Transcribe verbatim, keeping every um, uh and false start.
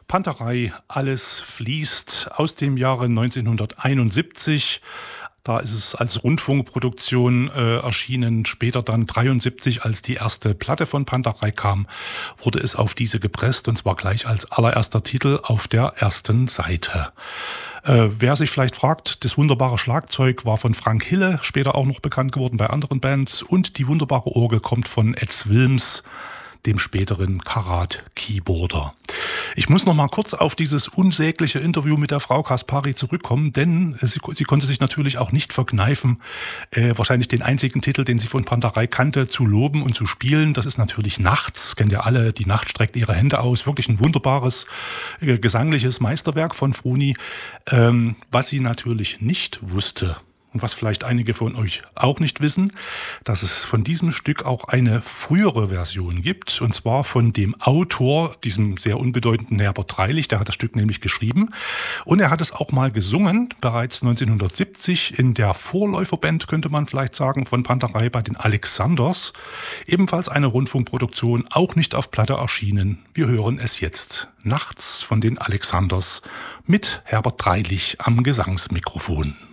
Panterei, alles fließt aus dem Jahre neunzehnhunderteinundsiebzig. Da ist es als Rundfunkproduktion äh, erschienen. Später dann dreiundsiebzig, als die erste Platte von Panterei kam, wurde es auf diese gepresst, und zwar gleich als allererster Titel auf der ersten Seite. Äh, wer sich vielleicht fragt, das wunderbare Schlagzeug war von Frank Hille, später auch noch bekannt geworden bei anderen Bands, und die wunderbare Orgel kommt von Eds Wilms, dem späteren Karat-Keyboarder. Ich muss noch mal kurz auf dieses unsägliche Interview mit der Frau Kaspari zurückkommen, denn sie, sie konnte sich natürlich auch nicht verkneifen, äh, wahrscheinlich den einzigen Titel, den sie von Panterei kannte, zu loben und zu spielen. Das ist natürlich Nachts, kennt ihr alle, die Nacht streckt ihre Hände aus. Wirklich ein wunderbares äh, gesangliches Meisterwerk von Froni. Ähm, was sie natürlich nicht wusste, und was vielleicht einige von euch auch nicht wissen, dass es von diesem Stück auch eine frühere Version gibt, und zwar von dem Autor, diesem sehr unbedeutenden Herbert Dreilich, der hat das Stück nämlich geschrieben, und er hat es auch mal gesungen, bereits neunzehnhundertsiebzig in der Vorläuferband, könnte man vielleicht sagen, von Panterei bei den Alexanders, ebenfalls eine Rundfunkproduktion, auch nicht auf Platte erschienen. Wir hören es jetzt. Nachts von den Alexanders mit Herbert Dreilich am Gesangsmikrofon.